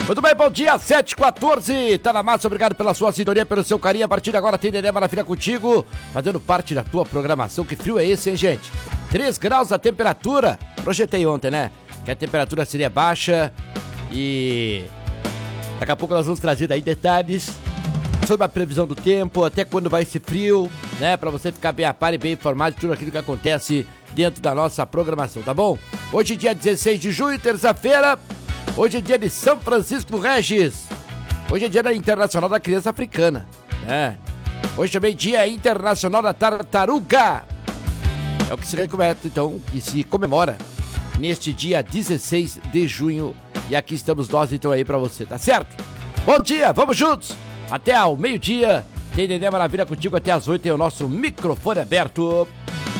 Muito bem, bom dia, 7h14, tá na massa, obrigado pela sua sintonia, pelo seu carinho. A partir de agora tem Nenê Maravilha contigo, fazendo parte da tua programação. Que frio é esse, hein, gente? 3 graus a temperatura, projetei ontem, né? Que a temperatura seria baixa e daqui a pouco nós vamos trazer aí detalhes sobre a previsão do tempo, até quando vai esse frio, né? Pra você ficar bem a par e bem informado de tudo aquilo que acontece dentro da nossa programação, tá bom? Hoje, dia 16 de junho, terça-feira. Hoje é dia de São Francisco Regis. Hoje é dia da Internacional da Criança Africana, né? Hoje também é dia internacional da tartaruga. É o que se comemora neste dia 16 de junho. E aqui estamos nós então aí pra você, tá certo? Bom dia, vamos juntos! Até ao meio-dia. Tem Nenê Maravilha contigo até às 8, tem o nosso microfone aberto.